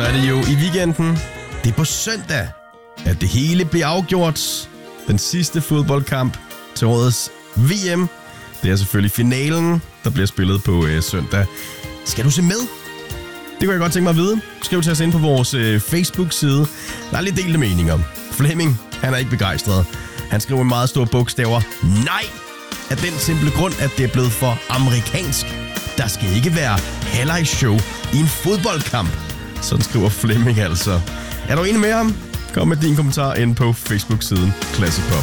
er det jo i weekenden. Det er på søndag, at det hele bliver afgjort. Den sidste fodboldkamp til årets VM. Det er selvfølgelig finalen, der bliver spillet på søndag. Skal du se med? Det kunne jeg godt tænke mig at vide. Skriv til os ind på vores Facebook-side. Der er lidt delte meninger. Flemming, han er ikke begejstret. Han skriver med meget store bogstaver: nej! Af den simple grund, at det er blevet for amerikansk. Der skal ikke være halvlejsshow i en fodboldkamp. Sådan skriver Flemming altså. Er du enig med ham? Kom med din kommentar ind på Facebook-siden Classic Pop.